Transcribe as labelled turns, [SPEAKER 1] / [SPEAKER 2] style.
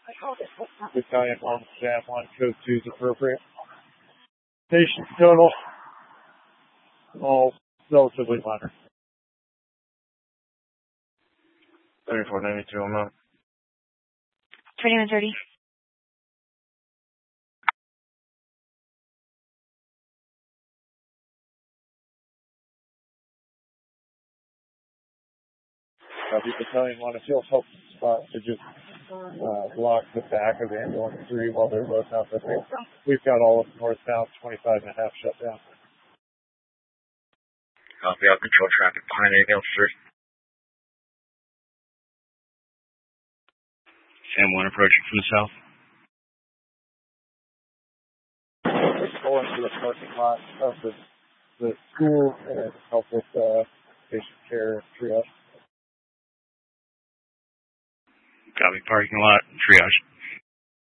[SPEAKER 1] Battalion 1, Staff 1, Code 2 is appropriate. Patients total, all relatively minor. 3492, I'm out.
[SPEAKER 2] 2130.
[SPEAKER 1] Copy, Battalion 1, if you'll help spot to just block the back of ambulance 3 while they're both out there. We've got all of northbound 25 and a half shut down.
[SPEAKER 3] Copy, I'll control traffic behind ambulance 3. Sam 1 approaching from the south.
[SPEAKER 1] Pull into the parking lot of the school and help with patient care triage.
[SPEAKER 3] Copy, parking lot, triage.